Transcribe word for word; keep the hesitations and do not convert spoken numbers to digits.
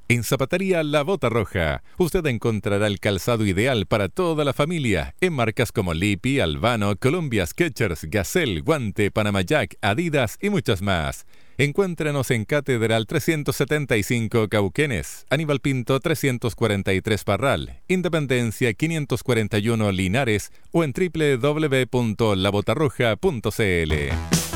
En Zapatería La Bota Roja, usted encontrará el calzado ideal para toda la familia en marcas como Lipi, Albano, Columbia, Skechers, Gazelle, Guante, Panama Jack, Adidas y muchas más. Encuéntrenos en Catedral trescientos setenta y cinco Cauquenes, Aníbal Pinto trescientos cuarenta y tres Parral, Independencia quinientos cuarenta y uno Linares o en doble u doble u doble u punto la bota roja punto c l.